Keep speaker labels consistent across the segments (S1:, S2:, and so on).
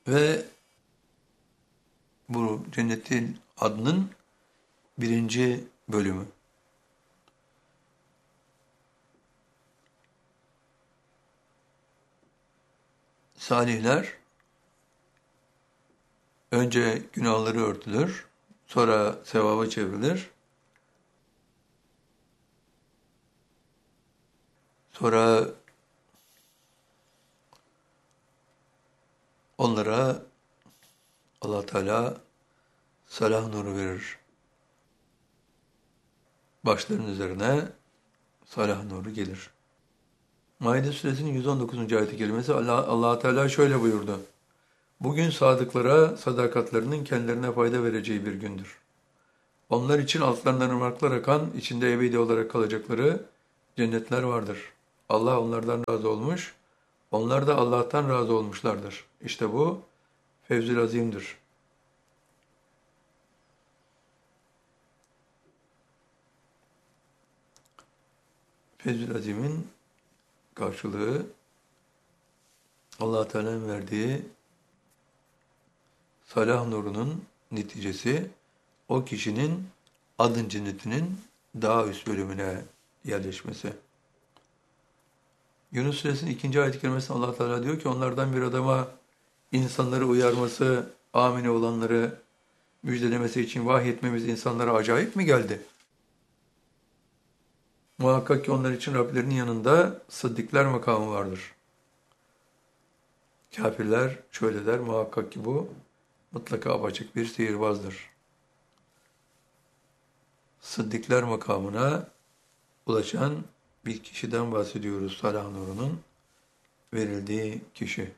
S1: Ve bu cennetin adının birinci bölümü. Salihler önce günahları örtülür, sonra sevaba çevrilir, sonra onlara Allah Teala salah nuru verir. Başların üzerine salah nuru gelir. Maide suresinin 119. ayet-i kerimesi Allah Teala şöyle buyurdu. Bugün sadıklara sadakatlerinin kendilerine fayda vereceği bir gündür. Onlar için altlarından ırmaklar akan, içinde ebedi olarak kalacakları cennetler vardır. Allah onlardan razı olmuş, onlar da Allah'tan razı olmuşlardır. İşte bu fevzül azimdir. Fevzül azimin karşılığı Allah Teala'nın verdiği salah nurunun neticesi o kişinin adın cennetinin daha üst bölümüne yerleşmesi. Yunus Suresinin 2. ayet-i kerimesinde Allah Teala diyor ki onlardan bir adama insanları uyarması, amine olanları müjdelemesi için vahyetmemiz insanlara acayip mi geldi? Muhakkak ki onlar için Rablerinin yanında sıddıklar makamı vardır. Kafirler şöyle der, muhakkak ki bu mutlaka apaçık bir sihirbazdır. Sıddıklar makamına ulaşan bir kişiden bahsediyoruz. Salah nurunun verildiği kişi.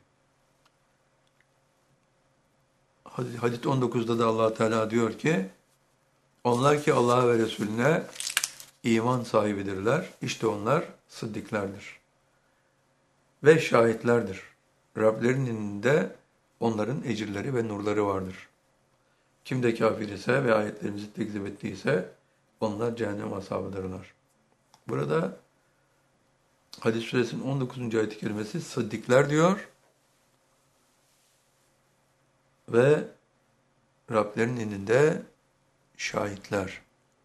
S1: Hadis 19'da da Allah Teala diyor ki, onlar ki Allah'a ve Resulüne iman sahibidirler. İşte onlar sıddıklardır. Ve şahitlerdir. Rablerinin de onların ecirleri ve nurları vardır. Kim de kafir ise ve ayetlerimizi tekzip ettiyse onlar cehennem ashabıdırlar. Burada Hadis suresinin 19. ayet-i kerimesi sıddıklar diyor ve Rablerinin elinde şahitler.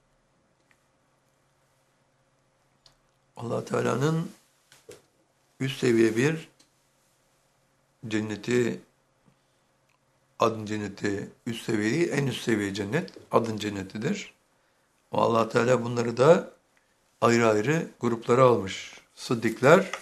S1: Allah Teala'nın üst seviye bir cenneti, adın cenneti, üst seviyeyi, en üst seviye cennet adın cennetidir. Allah Teala bunları da ayrı ayrı gruplara almış. Sıddıklar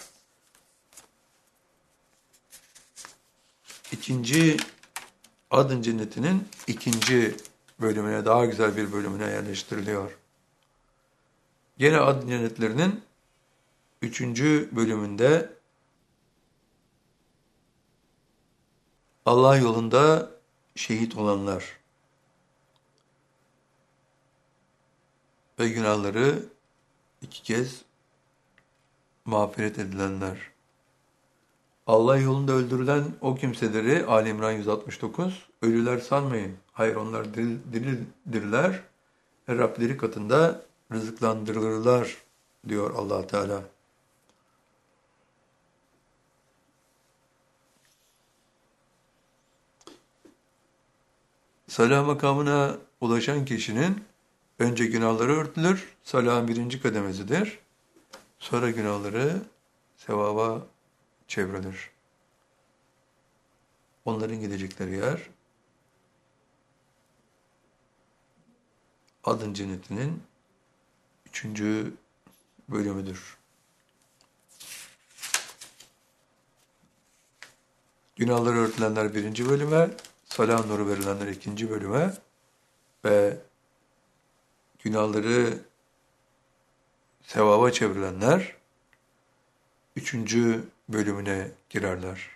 S1: ikinci adın cennetinin ikinci bölümüne, daha güzel bir bölümüne yerleştiriliyor. Gene adın cennetlerinin üçüncü bölümünde Allah yolunda şehit olanlar ve günahları iki kez mağfiret edilenler. Allah yolunda öldürülen o kimseleri Ali İmran 169 ölüler sanmayın. Hayır onlar diridirler ve Rableri katında rızıklandırılırlar diyor Allah Teala. Salah makamına ulaşan kişinin önce günahları örtülür, salahın birinci kademesidir. Sonra günahları sevaba çevrilir. Onların gidecekleri yer adın cennetinin üçüncü bölümüdür. Günahları örtülenler birinci bölüme, salah nuru verilenler ikinci bölüme ve günahları sevaba çevrilenler üçüncü bölümüne girerler.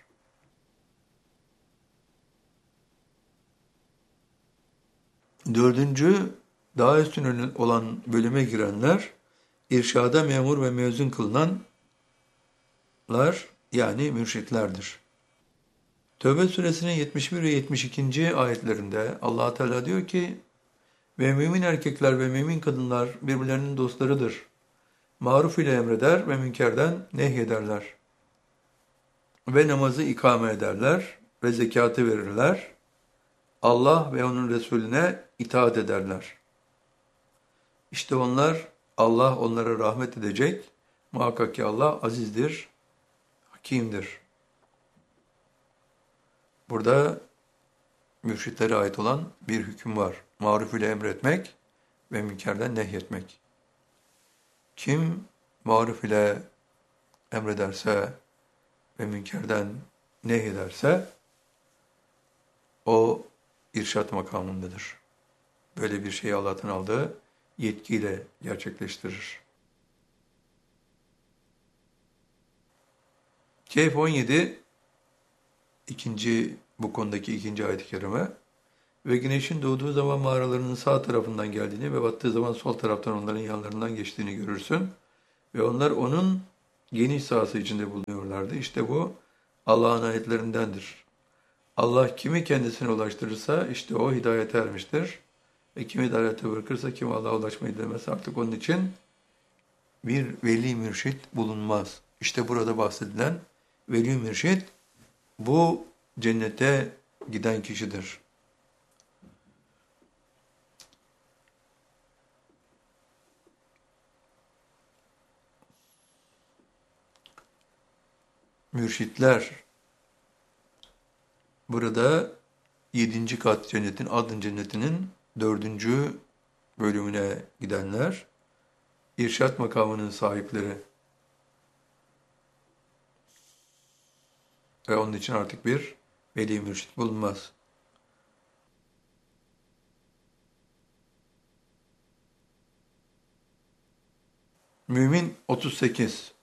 S1: Dördüncü, daha üstün olan bölüme girenler, irşada memur ve mezun kılınanlar, yani mürşitlerdir. Tövbe suresinin 71 ve 72. ayetlerinde Allah Teala diyor ki, ve mümin erkekler ve mümin kadınlar birbirlerinin dostlarıdır. Maruf ile emreder ve münkerden nehyederler. Ve namazı ikame ederler ve zekatı verirler. Allah ve onun Resulüne itaat ederler. İşte onlar, Allah onlara rahmet edecek. Muhakkak ki Allah azizdir, hakimdir. Burada mürşitlere ait olan bir hüküm var. Maruf ile emretmek ve münkerden nehyetmek. Kim maruf ile emrederse ve münkerden nehyederse o irşat makamındadır. Böyle bir şeyi Allah'tan aldığı yetkiyle gerçekleştirir. Kehf 17 bu konudaki ikinci ayet-i kerime ve güneşin doğduğu zaman mağaralarının sağ tarafından geldiğini ve battığı zaman sol taraftan onların yanlarından geçtiğini görürsün. Ve onlar onun geniş sahası içinde bulunuyorlardı. İşte bu Allah'ın ayetlerindendir. Allah kimi kendisine ulaştırırsa işte o hidayete ermiştir. Ve kimi hidayete bırakırsa kim Allah'a ulaşmayı dilemez artık onun için bir veli mürşit bulunmaz. İşte burada bahsedilen veli mürşit bu cennete giden kişidir. Mürşitler burada 7. kat cennetin, adın cennetinin 4. bölümüne gidenler, irşat makamının sahipleri ve onun için artık bir veli mürşit bulunmaz. Mümin 38